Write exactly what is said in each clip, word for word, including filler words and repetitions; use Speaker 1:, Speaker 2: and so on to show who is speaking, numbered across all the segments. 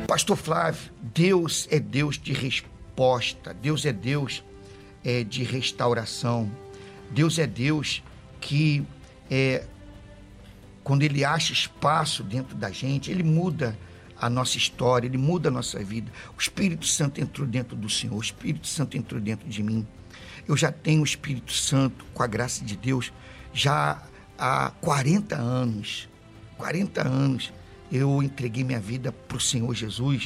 Speaker 1: Pastor Flávio, Deus é Deus de resposta, Deus é Deus é, de restauração, Deus é Deus que, é, quando Ele acha espaço dentro da gente, Ele muda a nossa história, Ele muda a nossa vida. O Espírito Santo entrou dentro do Senhor, o Espírito Santo entrou dentro de mim. Eu já tenho o Espírito Santo, com a graça de Deus, já há quarenta anos. quarenta anos eu entreguei minha vida para o Senhor Jesus.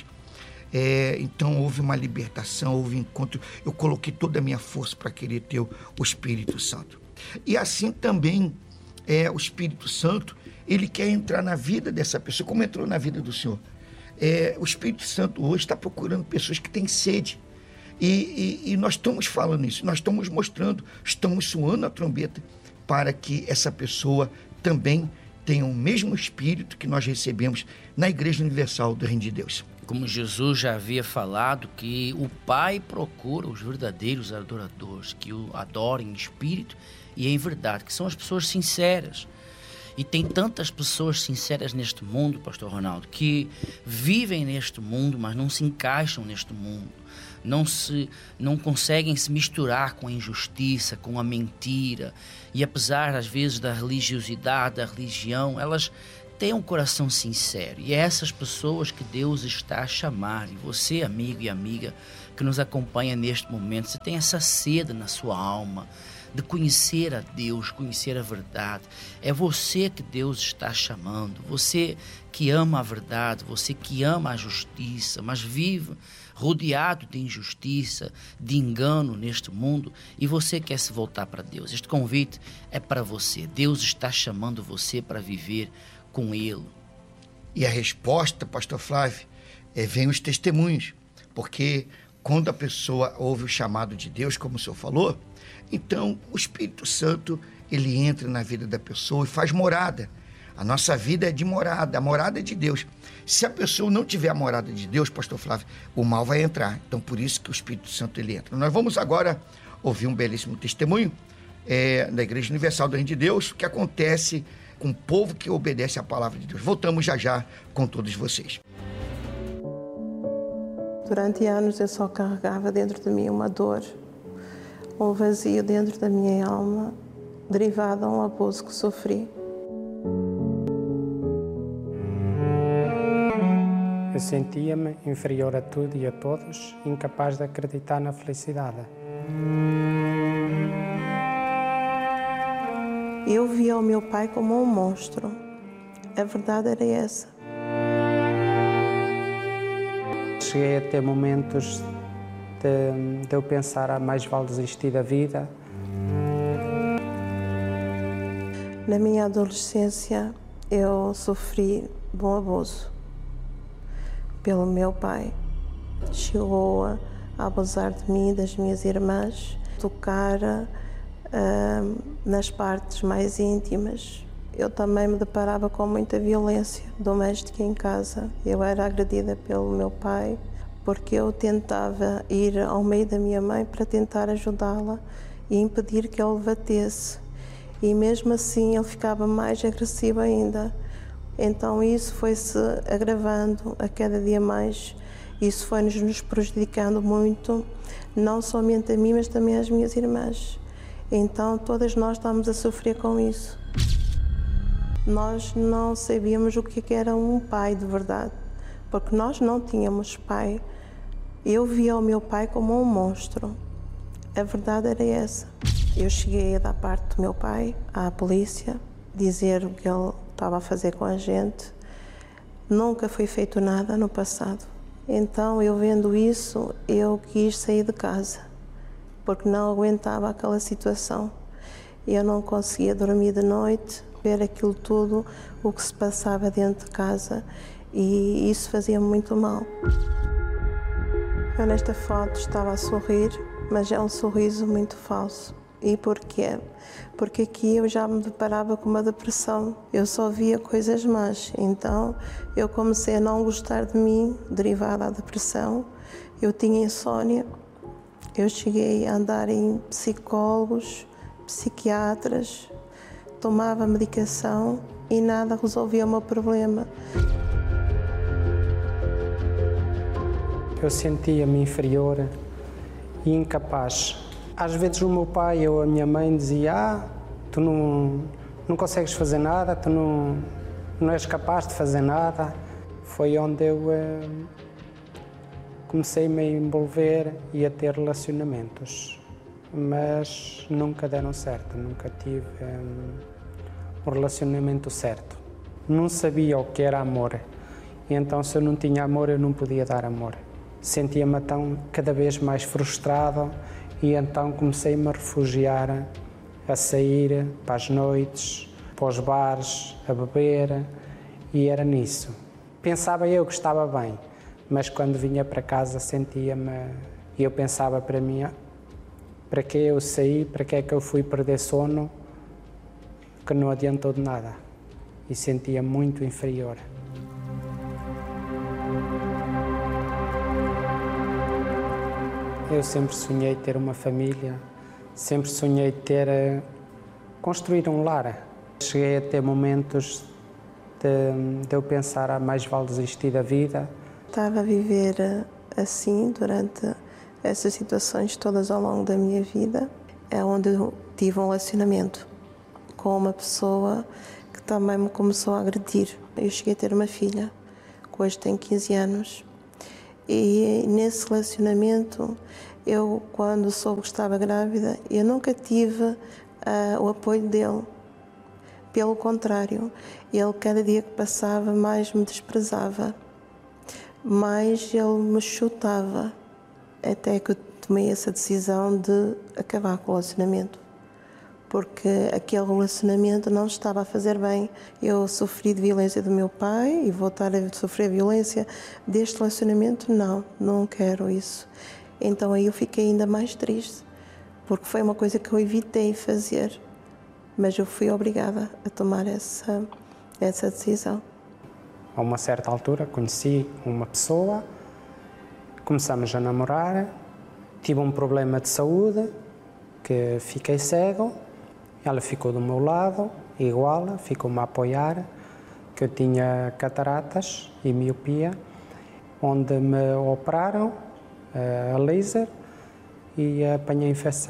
Speaker 1: É, então houve uma libertação, houve encontro. Eu coloquei toda a minha força para querer ter o, o Espírito Santo. E assim também é, o Espírito Santo, ele quer entrar na vida dessa pessoa, como entrou na vida do Senhor. É, o Espírito Santo hoje está procurando pessoas que têm sede. E, e, e nós estamos falando isso, nós estamos mostrando, estamos soando a trombeta para que essa pessoa também tenha o mesmo Espírito que nós recebemos na Igreja Universal do Reino de Deus.
Speaker 2: Como Jesus já havia falado, que o Pai procura os verdadeiros adoradores, que o adorem em espírito e em verdade, que são as pessoas sinceras. E tem tantas pessoas sinceras neste mundo, pastor Ronaldo, que vivem neste mundo, mas não se encaixam neste mundo. Não, se, não conseguem se misturar com a injustiça, com a mentira. E apesar, às vezes, da religiosidade, da religião, elas têm um coração sincero. E é essas pessoas que Deus está a chamar. E você, amigo e amiga, que nos acompanha neste momento, você tem essa sede na sua alma de conhecer a Deus, conhecer a verdade. É você que Deus está chamando, você que ama a verdade, você que ama a justiça, mas vive rodeado de injustiça, de engano neste mundo, e você quer se voltar para Deus. Este convite é para você. Deus está chamando você para viver com Ele.
Speaker 1: E a resposta, pastor Flávio, é, vem os testemunhos, porque quando a pessoa ouve o chamado de Deus, como o senhor falou, então o Espírito Santo, ele entra na vida da pessoa e faz morada. A nossa vida é de morada, a morada é de Deus. Se a pessoa não tiver a morada de Deus, pastor Flávio, o mal vai entrar. Então por isso que o Espírito Santo, ele entra. Nós vamos agora ouvir um belíssimo testemunho é, da Igreja Universal do Reino de Deus, que acontece com o povo que obedece à palavra de Deus. Voltamos já já com todos vocês.
Speaker 3: Durante anos eu só carregava dentro de mim uma dor, um vazio dentro da minha alma, derivado a um abuso que sofri.
Speaker 4: Eu sentia-me inferior a tudo e a todos, incapaz de acreditar na felicidade.
Speaker 3: Eu via o meu pai como um monstro. A verdade era essa.
Speaker 4: Cheguei a ter momentos de, de eu pensar, ah, mais vale desistir da vida.
Speaker 3: Na minha adolescência, eu sofri de um abuso pelo meu pai. Chegou a abusar de mim e das minhas irmãs, tocar uh, nas partes mais íntimas. Eu também me deparava com muita violência doméstica em casa. Eu era agredida pelo meu pai porque eu tentava ir ao meio da minha mãe para tentar ajudá-la e impedir que ele o batesse. E mesmo assim ele ficava mais agressivo ainda. Então isso foi-se agravando a cada dia mais. Isso foi-nos nos prejudicando muito, não somente a mim, mas também às minhas irmãs. Então todas nós estávamos a sofrer com isso. Nós não sabíamos o que era um pai de verdade, porque nós não tínhamos pai. Eu via o meu pai como um monstro. A verdade era essa. Eu cheguei a dar parte do meu pai à polícia, dizer o que ele estava a fazer com a gente. Nunca foi feito nada no passado. Então, eu vendo isso, eu quis sair de casa, porque não aguentava aquela situação. Eu não conseguia dormir de noite, ver aquilo tudo, o que se passava dentro de casa, e isso fazia muito mal. Eu nesta foto estava a sorrir, mas é um sorriso muito falso. E porquê? Porque aqui eu já me deparava com uma depressão. Eu só via coisas más. Então eu comecei a não gostar de mim, derivada da depressão. Eu tinha insônia. Eu cheguei a andar em psicólogos, psiquiatras, tomava medicação e nada resolvia o meu problema.
Speaker 4: Eu sentia-me inferior e incapaz. Às vezes o meu pai ou a minha mãe dizia: ah, tu não, não consegues fazer nada, tu não, não és capaz de fazer nada. Foi onde eu eh, comecei-me a envolver e a ter relacionamentos, mas nunca deram certo, nunca tive eh, um relacionamento certo. Não sabia o que era amor, e então se eu não tinha amor eu não podia dar amor. Sentia-me então cada vez mais frustrado e então comecei-me a refugiar, a sair para as noites, para os bares, a beber, e era nisso. Pensava eu que estava bem, mas quando vinha para casa sentia-me, e eu pensava para mim: ah, para que eu saí, para que é que eu fui perder sono, que não adiantou de nada, e sentia muito inferior. Eu sempre sonhei ter uma família, sempre sonhei ter, construir um lar. Cheguei a ter momentos de, de eu pensar: ah, mais vale desistir da vida.
Speaker 3: Estava a viver assim durante essas situações todas ao longo da minha vida, é onde eu tive um relacionamento com uma pessoa que também me começou a agredir. Eu cheguei a ter uma filha, que hoje tem quinze anos, e nesse relacionamento, eu, quando soube que estava grávida, eu nunca tive uh, o apoio dele. Pelo contrário, ele, cada dia que passava, mais me desprezava, mais ele me chutava, até que eu tomei essa decisão de acabar com o relacionamento, porque aquele relacionamento não estava a fazer bem. Eu sofri de violência do meu pai e voltar a sofrer violência deste relacionamento, não, não quero isso. Então aí eu fiquei ainda mais triste, porque foi uma coisa que eu evitei fazer, mas eu fui obrigada a tomar essa, essa decisão.
Speaker 4: A uma certa altura conheci uma pessoa, começamos a namorar, tive um problema de saúde, que fiquei cego, ela ficou do meu lado, igual, ficou-me a apoiar, que eu tinha cataratas e miopia, onde me operaram a laser e apanhei a infecção.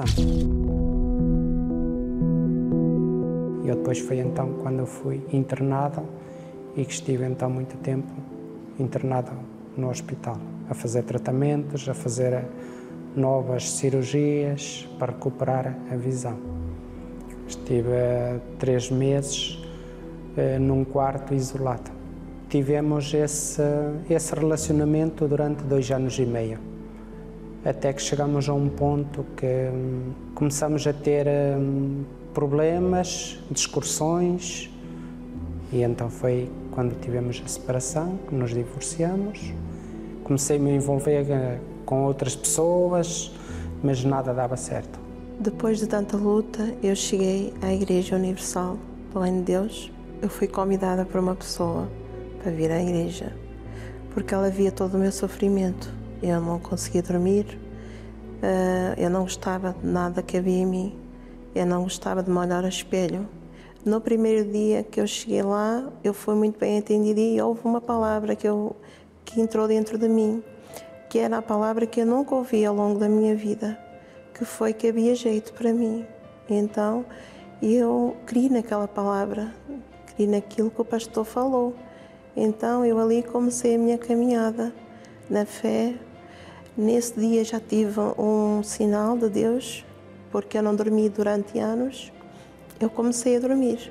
Speaker 4: E depois foi então quando eu fui internado e que estive então muito tempo internado no hospital, a fazer tratamentos, a fazer novas cirurgias para recuperar a visão. Estive uh, três meses uh, num quarto isolado. Tivemos esse, esse relacionamento durante dois anos e meio, até que chegamos a um ponto que um, começamos a ter um, problemas, discussões, e então foi quando tivemos a separação, que nos divorciamos. Comecei-me a envolver com outras pessoas, mas nada dava certo.
Speaker 3: Depois de tanta luta, eu cheguei à Igreja Universal do Reino de Deus. Eu fui convidada por uma pessoa para vir à igreja, porque ela via todo o meu sofrimento. Eu não conseguia dormir, eu não gostava de nada que havia em mim, eu não gostava de me olhar ao espelho. No primeiro dia que eu cheguei lá, eu fui muito bem atendida e houve uma palavra que, eu, que entrou dentro de mim, que era a palavra que eu nunca ouvi ao longo da minha vida, que foi que havia jeito para mim. Então, eu criei naquela palavra, criei naquilo que o pastor falou. Então, eu ali comecei a minha caminhada na fé. Nesse dia já tive um sinal de Deus, porque eu não dormi durante anos. Eu comecei a dormir.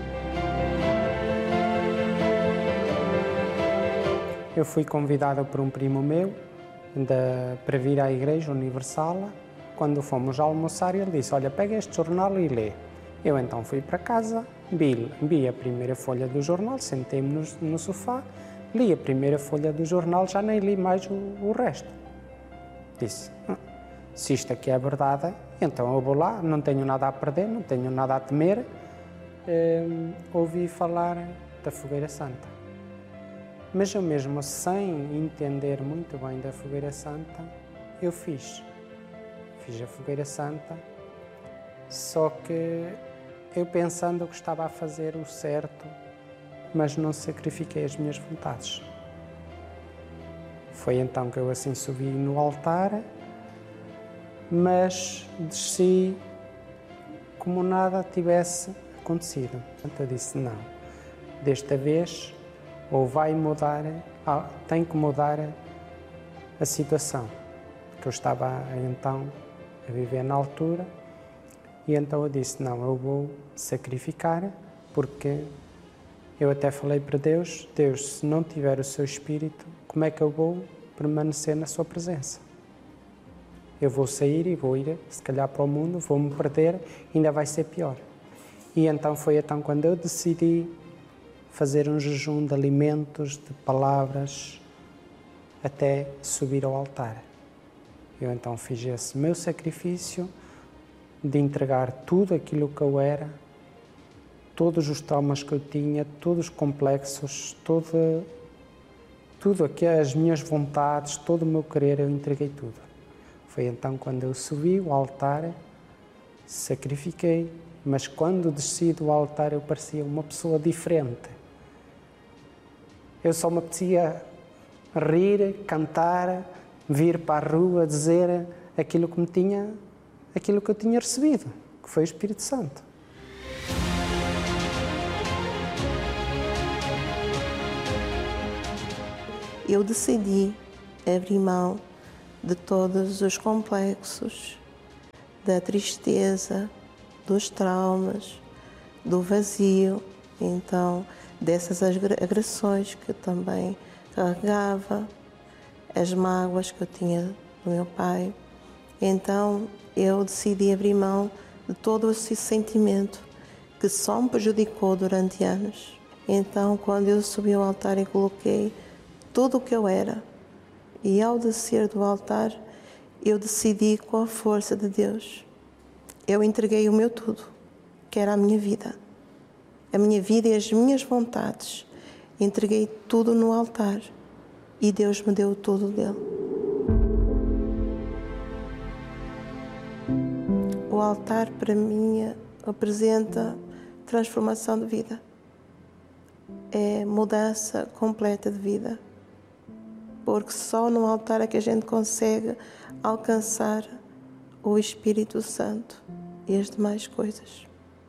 Speaker 4: Eu fui convidada por um primo meu de, para vir à Igreja Universal. Quando fomos almoçar, ele disse: olha, pega este jornal e lê. Eu então fui para casa, vi, vi a primeira folha do jornal, sentei-me no, no sofá, li a primeira folha do jornal, já nem li mais o, o resto. Disse: ah, se isto aqui é verdade, então eu vou lá, não tenho nada a perder, não tenho nada a temer. Um, ouvi falar da Fogueira Santa. Mas eu mesmo, sem entender muito bem da Fogueira Santa, eu fiz. Fiz a Fogueira Santa, só que eu pensando que estava a fazer o certo, mas não sacrifiquei as minhas vontades. Foi então que eu assim subi no altar, mas desci como nada tivesse acontecido. Então eu disse, não, desta vez ou vai mudar, tem que mudar a situação que eu estava então a viver na altura. E então eu disse, não, eu vou sacrificar, porque eu até falei para Deus, Deus, se não tiver o seu Espírito, como é que eu vou permanecer na sua presença? Eu vou sair e vou ir, se calhar, para o mundo, vou-me perder, ainda vai ser pior. E então foi então quando eu decidi fazer um jejum de alimentos, de palavras, até subir ao altar. Eu então fiz esse meu sacrifício de entregar tudo aquilo que eu era, todos os traumas que eu tinha, todos os complexos, todo, tudo aqui, as minhas vontades, todo o meu querer, eu entreguei tudo. Foi então quando eu subi o altar, sacrifiquei, mas quando desci do altar eu parecia uma pessoa diferente. Eu só me apetecia rir, cantar, vir para a rua, dizer aquilo que me tinha, aquilo que eu tinha recebido, que foi o Espírito Santo.
Speaker 3: Eu decidi abrir mão de todos os complexos, da tristeza, dos traumas, do vazio, então dessas agressões que eu também carregava, as mágoas que eu tinha do meu pai. Então eu decidi abrir mão de todo esse sentimento que só me prejudicou durante anos. Então quando eu subi ao altar e coloquei tudo o que eu era, e ao descer do altar, eu decidi com a força de Deus. Eu entreguei o meu tudo, que era a minha vida. A minha vida e as minhas vontades. Entreguei tudo no altar e Deus me deu tudo dele. O altar, para mim, apresenta transformação de vida. É mudança completa de vida. Porque só no altar é que a gente consegue alcançar o Espírito Santo e as demais coisas.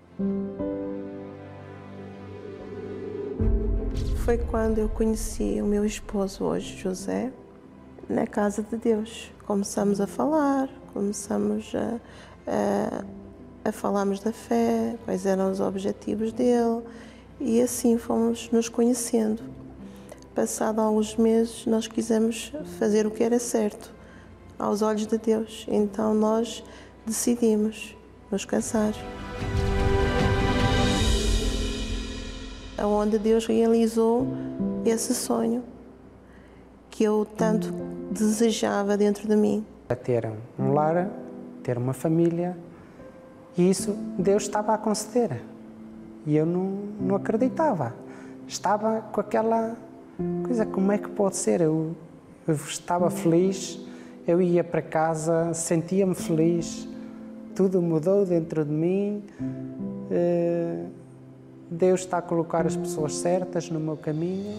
Speaker 3: Foi quando eu conheci o meu esposo hoje, José, na casa de Deus. Começamos a falar, começamos a, a, a falarmos da fé, quais eram os objetivos dele, e assim fomos nos conhecendo. Passado alguns meses, nós quisemos fazer o que era certo aos olhos de Deus. Então nós decidimos nos casar. Onde Deus realizou esse sonho que eu tanto desejava dentro de mim.
Speaker 4: Ter um lar, ter uma família, e isso Deus estava a conceder. E eu não, não acreditava. Estava com aquela coisa, como é que pode ser? Eu, eu estava feliz, eu ia para casa, sentia-me feliz, tudo mudou dentro de mim. Deus está a colocar as pessoas certas no meu caminho.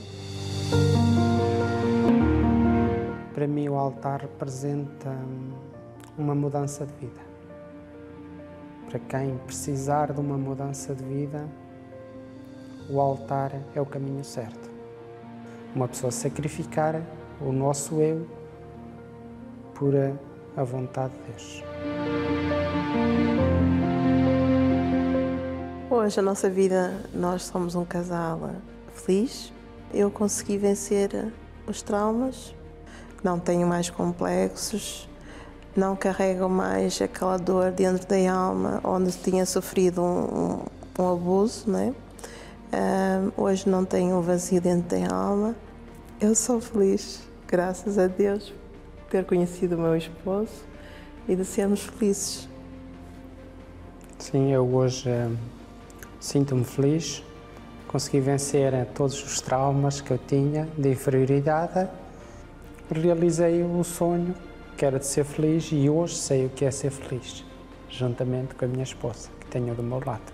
Speaker 4: Para mim o altar representa uma mudança de vida. Para quem precisar de uma mudança de vida, o altar é o caminho certo. Uma pessoa sacrificar o nosso eu por a vontade de Deus.
Speaker 3: Hoje, a nossa vida, nós somos um casal feliz. Eu consegui vencer os traumas, não tenho mais complexos, não carrego mais aquela dor dentro da alma onde tinha sofrido um, um, um abuso, né? Um, hoje não tenho um vazio dentro da alma. Eu sou feliz, graças a Deus, por ter conhecido o meu esposo e de sermos felizes.
Speaker 4: Sim, eu hoje uh, sinto-me feliz, consegui vencer uh, todos os traumas que eu tinha de inferioridade, realizei o sonho que era de ser feliz e hoje sei o que é ser feliz, juntamente com a minha esposa, que tenho do meu lado.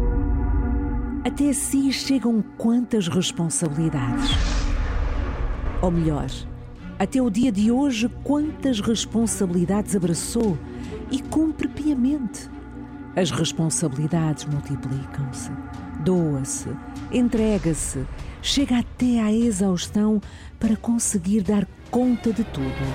Speaker 5: Até si chegam quantas responsabilidades? Ou melhor, até o dia de hoje, quantas responsabilidades abraçou e cumpre piamente? As responsabilidades multiplicam-se, doa-se, entrega-se, chega até à exaustão para conseguir dar conta de tudo.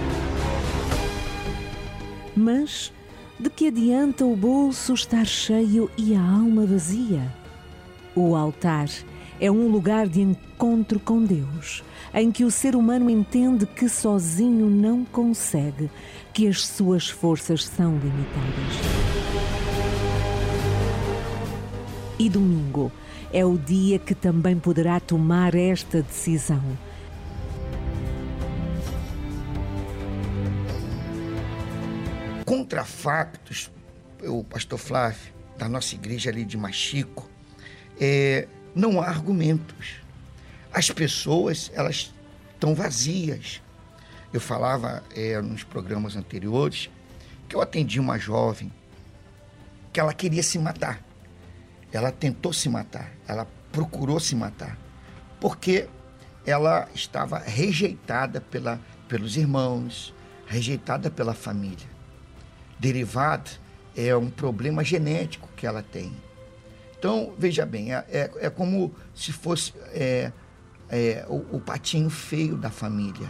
Speaker 5: Mas de que adianta o bolso estar cheio e a alma vazia? O altar é um lugar de encontro com Deus, em que o ser humano entende que sozinho não consegue, que as suas forças são limitadas. E domingo é o dia que também poderá tomar esta decisão.
Speaker 1: Contra factos, o pastor Flávio, da nossa igreja ali de Machico, é, não há argumentos. As pessoas, elas estão vazias. Eu falava é, nos programas anteriores que eu atendi uma jovem que ela queria se matar. Ela tentou se matar, ela procurou se matar, porque ela estava rejeitada pela, pelos irmãos, rejeitada pela família. Derivado é um problema genético que ela tem. Então, veja bem, é, é, é como se fosse é, é, o, o patinho feio da família.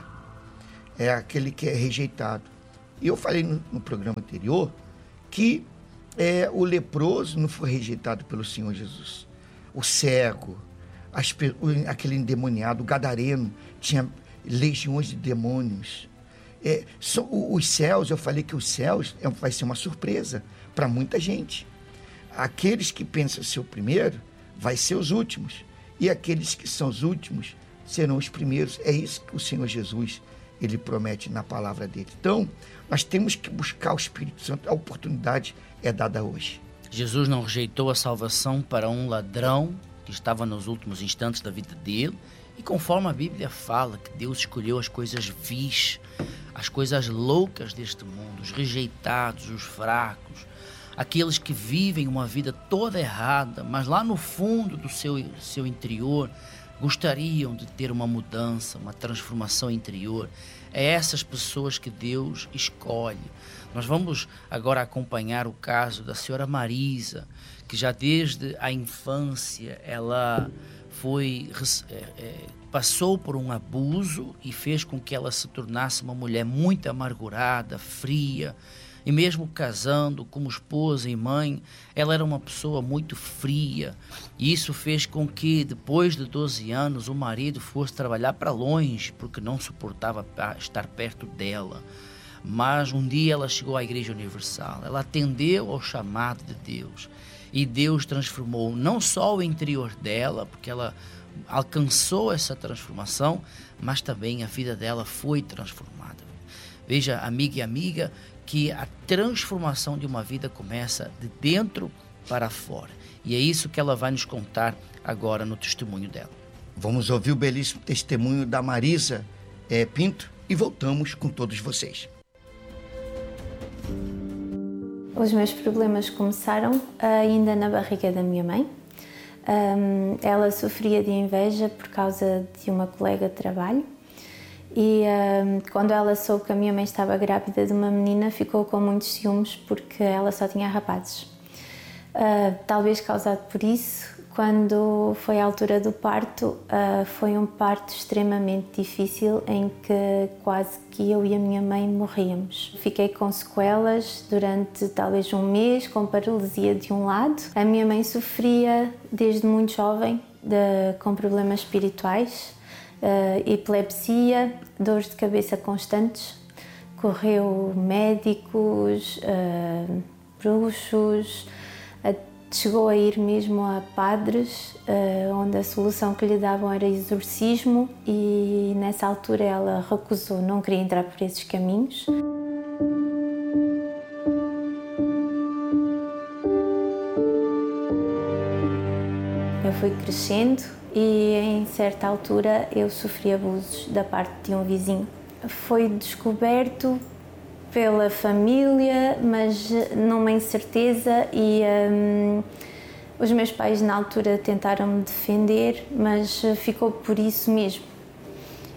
Speaker 1: É aquele que é rejeitado. E eu falei no, no programa anterior que é, o leproso não foi rejeitado pelo Senhor Jesus. O cego, as, o, aquele endemoniado, o gadareno, tinha legiões de demônios. É, são, os céus, eu falei que os céus é, vai ser uma surpresa para muita gente. Aqueles que pensam ser o primeiro, vai ser os últimos. E aqueles que são os últimos, serão os primeiros. É isso que o Senhor Jesus, ele promete na palavra dele. Então, nós temos que buscar o Espírito Santo. A oportunidade é dada hoje.
Speaker 2: Jesus não rejeitou a salvação para um ladrão que estava nos últimos instantes da vida dele. E conforme a Bíblia fala que Deus escolheu as coisas vis, as coisas loucas deste mundo, os rejeitados, os fracos, aqueles que vivem uma vida toda errada, mas lá no fundo do seu, seu interior gostariam de ter uma mudança, uma transformação interior. É essas pessoas que Deus escolhe. Nós vamos agora acompanhar o caso da senhora Marisa, que já desde a infância ela foi, é, é, passou por um abuso e fez com que ela se tornasse uma mulher muito amargurada, fria. E mesmo casando como esposa e mãe, ela era uma pessoa muito fria. E isso fez com que, depois de doze anos, o marido fosse trabalhar para longe, porque não suportava estar perto dela. Mas um dia ela chegou à Igreja Universal, ela atendeu ao chamado de Deus. E Deus transformou não só o interior dela, porque ela alcançou essa transformação, mas também a vida dela foi transformada. Veja, amiga e amiga, que a transformação de uma vida começa de dentro para fora. E é isso que ela vai nos contar agora no testemunho dela.
Speaker 1: Vamos ouvir o belíssimo testemunho da Marisa é, Pinto e voltamos com todos vocês.
Speaker 6: Os meus problemas começaram ainda na barriga da minha mãe. Um, ela sofria de inveja por causa de uma colega de trabalho. E um, quando ela soube que a minha mãe estava grávida de uma menina, ficou com muitos ciúmes porque ela só tinha rapazes. Uh, talvez causado por isso, quando foi a altura do parto, uh, foi um parto extremamente difícil em que quase que eu e a minha mãe morríamos. Fiquei com sequelas durante talvez um mês, com paralisia de um lado. A minha mãe sofria desde muito jovem de, com problemas espirituais. Uh, epilepsia, dores de cabeça constantes, correu médicos, uh, bruxos, uh, chegou a ir mesmo a padres, uh, onde a solução que lhe davam era exorcismo, e nessa altura ela recusou, não queria entrar por esses caminhos. Eu fui crescendo e em certa altura eu sofri abusos da parte de um vizinho. Foi descoberto pela família, mas numa incerteza, e hum, os meus pais na altura tentaram me defender, mas ficou por isso mesmo.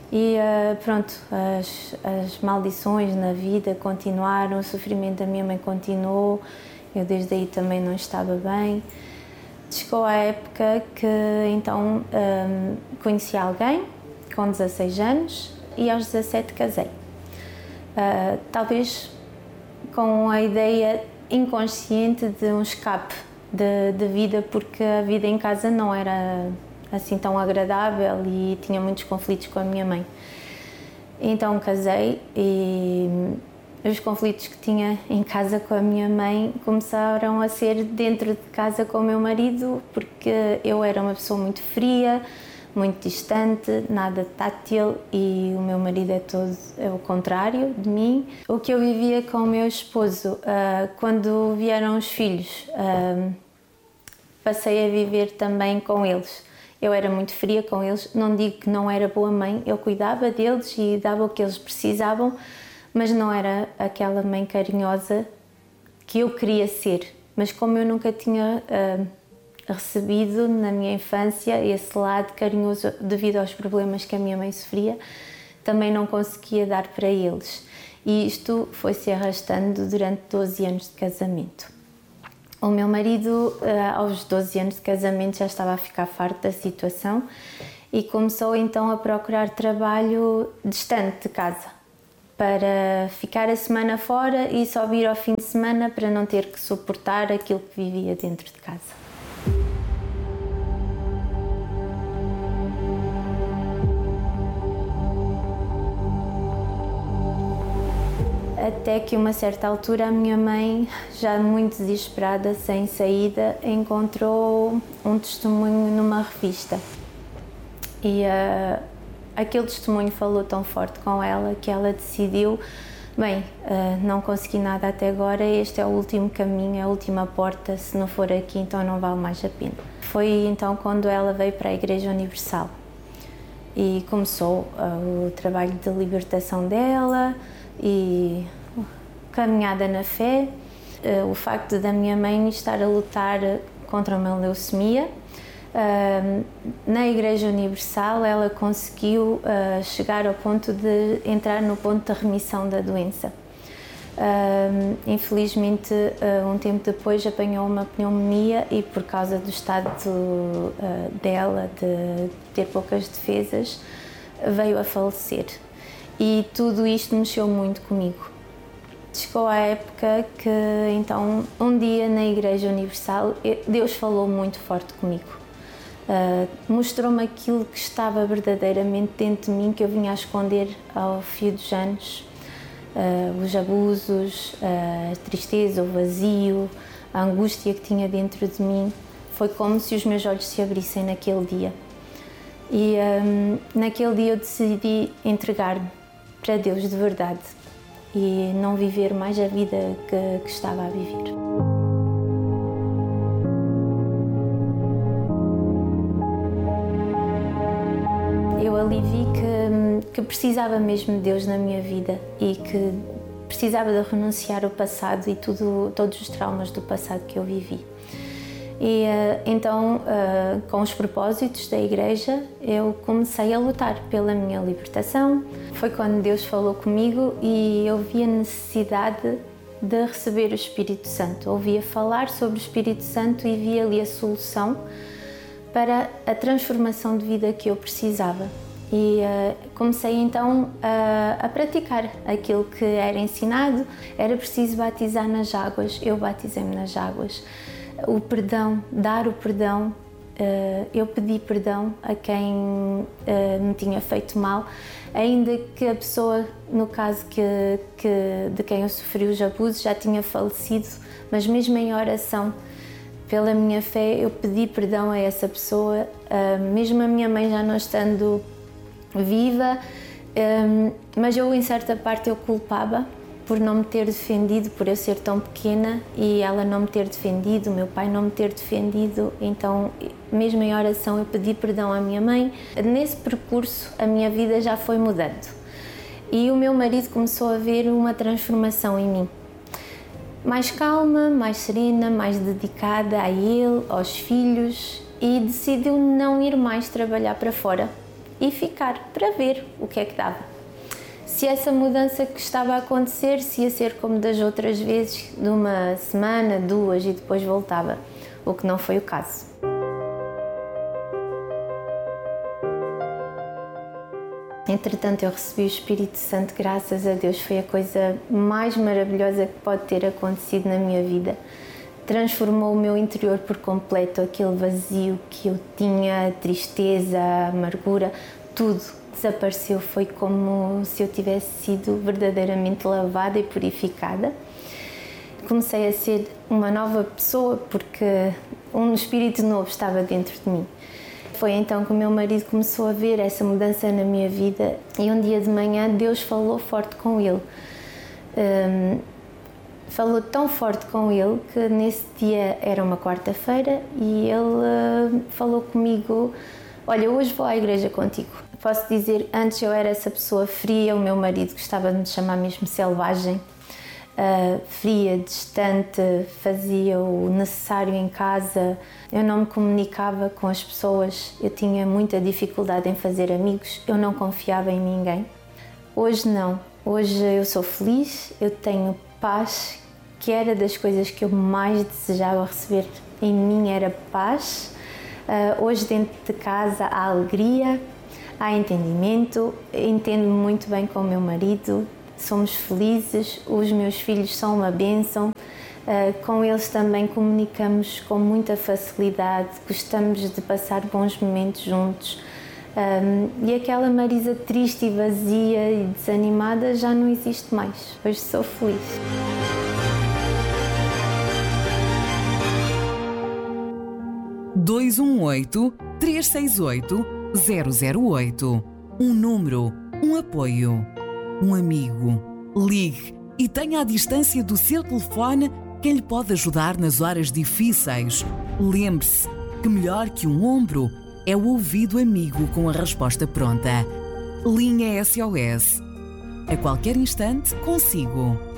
Speaker 6: E uh, pronto, as, as maldições na vida continuaram, o sofrimento da minha mãe continuou, eu desde aí também não estava bem. Chegou a época que então um, conheci alguém com dezasseis anos e aos dezassete casei. Uh, talvez com a ideia inconsciente de um escape de, de vida, porque a vida em casa não era assim tão agradável e tinha muitos conflitos com a minha mãe. Então casei e os conflitos que tinha em casa com a minha mãe começaram a ser dentro de casa com o meu marido, porque eu era uma pessoa muito fria, muito distante, nada tátil, e o meu marido é todo é o contrário de mim. O que eu vivia com o meu esposo, quando vieram os filhos, passei a viver também com eles. Eu era muito fria com eles, não digo que não era boa mãe, eu cuidava deles e dava o que eles precisavam, mas não era aquela mãe carinhosa que eu queria ser. Mas como eu nunca tinha uh, recebido na minha infância esse lado carinhoso devido aos problemas que a minha mãe sofria, também não conseguia dar para eles. E isto foi se arrastando durante doze anos de casamento. O meu marido, aos doze anos de casamento, já estava a ficar farto da situação e começou então a procurar trabalho distante de casa, para ficar a semana fora e só vir ao fim de semana para não ter que suportar aquilo que vivia dentro de casa. Até que, a uma certa altura, a minha mãe, já muito desesperada, sem saída, encontrou um testemunho numa revista. E uh, aquele testemunho falou tão forte com ela que ela decidiu: bem, uh, não consegui nada até agora, este é o último caminho, é a última porta, se não for aqui, então não vale mais a pena. Foi então quando ela veio para a Igreja Universal e começou uh, o trabalho de libertação dela e caminhada na fé, o facto da minha mãe estar a lutar contra uma leucemia. Na Igreja Universal ela conseguiu chegar ao ponto de entrar no ponto de remissão da doença. Infelizmente, um tempo depois apanhou uma pneumonia e, por causa do estado dela de ter poucas defesas, veio a falecer. E tudo isto mexeu muito comigo. Chegou a época que, então, um dia na Igreja Universal, Deus falou muito forte comigo. Uh, mostrou-me aquilo que estava verdadeiramente dentro de mim, que eu vinha a esconder ao fio dos anos. Uh, os abusos, a tristeza, o vazio, a angústia que tinha dentro de mim. Foi como se os meus olhos se abrissem naquele dia. E um, naquele dia eu decidi entregar-me para Deus de verdade e não viver mais a vida que, que estava a viver. Eu ali vi que, que precisava mesmo de Deus na minha vida e que precisava de renunciar ao passado e tudo, todos os traumas do passado que eu vivi. E então, com os propósitos da Igreja, eu comecei a lutar pela minha libertação. Foi quando Deus falou comigo e eu vi a necessidade de receber o Espírito Santo. Ouvia falar sobre o Espírito Santo e vi ali a solução para a transformação de vida que eu precisava. E comecei então a, a praticar aquilo que era ensinado. Era preciso batizar nas águas, eu batizei-me nas águas. O perdão, dar o perdão, eu pedi perdão a quem me tinha feito mal, ainda que a pessoa, no caso que, que, de quem eu sofri os abusos, já tinha falecido, mas mesmo em oração, pela minha fé, eu pedi perdão a essa pessoa, mesmo a minha mãe já não estando viva, mas eu, em certa parte, eu culpava por não me ter defendido, por eu ser tão pequena e ela não me ter defendido, o meu pai não me ter defendido. Então, mesmo em oração, eu pedi perdão à minha mãe. Nesse percurso, a minha vida já foi mudando e o meu marido começou a ver uma transformação em mim. Mais calma, mais serena, mais dedicada a ele, aos filhos, e decidiu não ir mais trabalhar para fora, e ficar para ver o que é que dava. Se essa mudança que estava a acontecer, se ia ser como das outras vezes, de uma semana, duas e depois voltava, o que não foi o caso. Entretanto, eu recebi o Espírito Santo, graças a Deus, foi a coisa mais maravilhosa que pode ter acontecido na minha vida. Transformou o meu interior por completo, aquele vazio que eu tinha, a tristeza, a amargura, tudo desapareceu. Foi como se eu tivesse sido verdadeiramente lavada e purificada. Comecei a ser uma nova pessoa porque um espírito novo estava dentro de mim. Foi então que o meu marido começou a ver essa mudança na minha vida e um dia de manhã Deus falou forte com ele. Um, falou tão forte com ele que nesse dia era uma quarta-feira e ele uh, falou comigo: olha, hoje vou à igreja contigo. Posso dizer, antes eu era essa pessoa fria, o meu marido gostava de me chamar mesmo selvagem. Uh, fria, distante, fazia o necessário em casa, eu não me comunicava com as pessoas, eu tinha muita dificuldade em fazer amigos, eu não confiava em ninguém. Hoje não, hoje eu sou feliz, eu tenho paz, que era das coisas que eu mais desejava receber em mim, era paz. Uh, hoje dentro de casa há alegria, há entendimento, entendo-me muito bem com o meu marido. Somos felizes, os meus filhos são uma bênção, uh, com eles também comunicamos com muita facilidade, gostamos de passar bons momentos juntos um, e aquela Marisa triste e vazia e desanimada já não existe mais, hoje sou feliz.
Speaker 5: dois um oito, três seis oito, zero zero oito. Um número, um apoio. Um amigo. Ligue e tenha à distância do seu telefone quem lhe pode ajudar nas horas difíceis. Lembre-se que melhor que um ombro é o ouvido amigo com a resposta pronta. Linha S O S. A qualquer instante, consigo.